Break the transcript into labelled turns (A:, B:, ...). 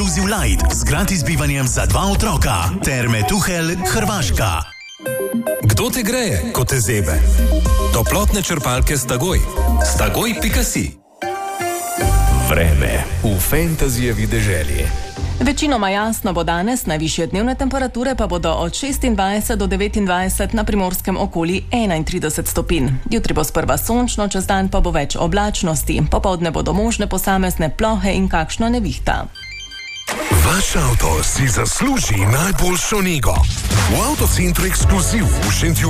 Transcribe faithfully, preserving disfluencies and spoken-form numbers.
A: Inclusive Light z gratis bivanjem za dva otroka. Terme Tuhelj, Hrvaška.
B: Kdo te greje, ko te zebe? Toplotne črpalke Stagoj. Stagoj pika si. Vreme v Fantasyjevi deželi.
C: Večinoma jasno bo danes, najvišje dnevne temperature pa bodo od šestindvajset do devetindvajset, na Primorskem okoli enaintrideset stopinj. Jutri bo sprva sončno, čez dan pa bo več oblačnosti. Popoldne bodo možne posamezne plohe in kakšna nevihta.
D: Vaš avto si zasluži najboljšo nego. V Avtocentru Ekskluziv v Šentjurju